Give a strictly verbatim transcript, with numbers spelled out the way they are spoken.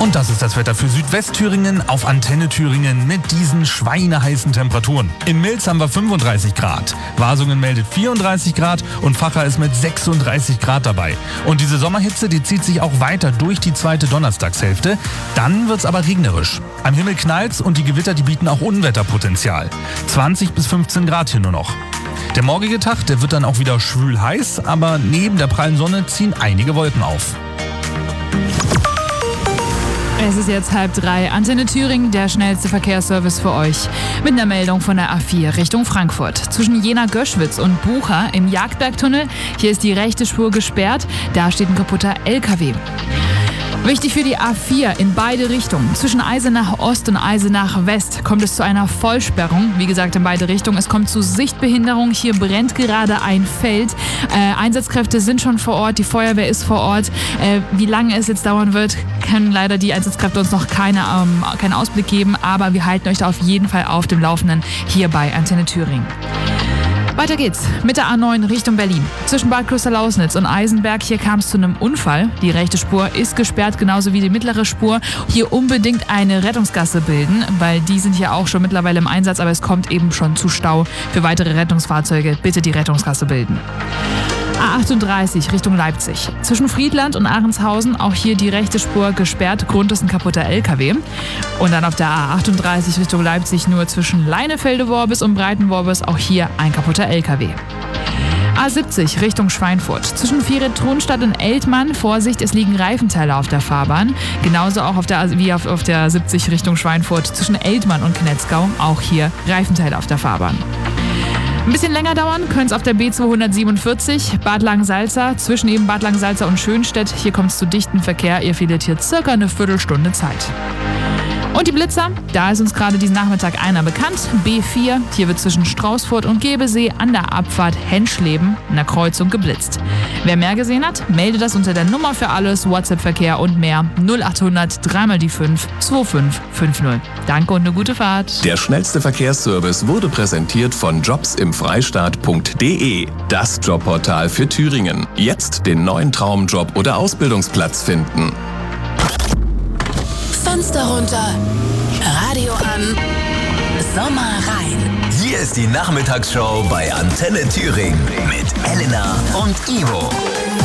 Und das ist das Wetter für Südwestthüringen auf Antenne Thüringen mit diesen schweineheißen Temperaturen. In Milz haben wir fünfunddreißig Grad, Wasungen meldet vierunddreißig Grad und Vacha ist mit sechsunddreißig Grad dabei. Und diese Sommerhitze, die zieht sich auch weiter durch die zweite Donnerstagshälfte. Dann wird's aber regnerisch. Am Himmel knallt's und die Gewitter, die bieten auch Unwetterpotenzial. zwanzig bis fünfzehn Grad hier nur noch. Der morgige Tag, der wird dann auch wieder schwül heiß, aber neben der prallen Sonne ziehen einige Wolken auf. Es ist jetzt halb drei. Antenne Thüringen, der schnellste Verkehrsservice für euch. Mit einer Meldung von der A vier Richtung Frankfurt. Zwischen Jena-Göschwitz und Bucha im Jagdbergtunnel. Hier ist die rechte Spur gesperrt. Da steht ein kaputter L K W. Wichtig für die A vier in beide Richtungen. Zwischen Eisenach Ost und Eisenach West kommt es zu einer Vollsperrung. Wie gesagt, in beide Richtungen. Es kommt zu Sichtbehinderung. Hier brennt gerade ein Feld. Äh, Einsatzkräfte sind schon vor Ort. Die Feuerwehr ist vor Ort. Äh, wie lange es jetzt dauern wird, können leider die Einsatzkräfte uns noch keine, ähm, keinen Ausblick geben. Aber wir halten euch da auf jeden Fall auf dem Laufenden hier bei Antenne Thüringen. Weiter geht's mit der A neun Richtung Berlin. Zwischen Bad Klosterlausnitz und Eisenberg, hier kam es zu einem Unfall. Die rechte Spur ist gesperrt, genauso wie die mittlere Spur. Hier unbedingt eine Rettungsgasse bilden, weil die sind hier auch schon mittlerweile im Einsatz, aber es kommt eben schon zu Stau. Für weitere Rettungsfahrzeuge bitte die Rettungsgasse bilden. A achtunddreißig Richtung Leipzig. Zwischen Friedland und Ahrenshausen auch hier die rechte Spur gesperrt. Grund ist ein kaputter L K W. Und dann auf der A achtunddreißig Richtung Leipzig nur zwischen Leinefelde-Worbis und Breitenworbis auch hier ein kaputter L K W. A siebzig Richtung Schweinfurt. Zwischen Viret-Tronstadt und Eltmann, Vorsicht, es liegen Reifenteile auf der Fahrbahn. Genauso auch auf der, wie auf, auf der siebzig Richtung Schweinfurt. Zwischen Eltmann und Knetzgau auch hier Reifenteile auf der Fahrbahn. Ein bisschen länger dauern könnte es auf der B zweihundertsiebenundvierzig, Bad Langensalza, zwischen eben Bad Langensalza und Schönstedt. Hier kommt es zu dichten Verkehr, ihr verliert hier circa eine Viertelstunde Zeit. Und die Blitzer, da ist uns gerade diesen Nachmittag einer bekannt. B vier, hier wird zwischen Straußfurt und Gebesee an der Abfahrt Henschleben in der Kreuzung geblitzt. Wer mehr gesehen hat, meldet das unter der Nummer für alles, WhatsApp-Verkehr und mehr null achthundert drei mal die fünf zwei fünf fünf null. Danke und eine gute Fahrt. Der schnellste Verkehrsservice wurde präsentiert von jobs im freistaat punkt de, das Jobportal für Thüringen. Jetzt den neuen Traumjob oder Ausbildungsplatz finden. Fenster runter, Radio an, Sommer rein. Hier ist die Nachmittagsshow bei Antenne Thüringen mit Elena und Ivo.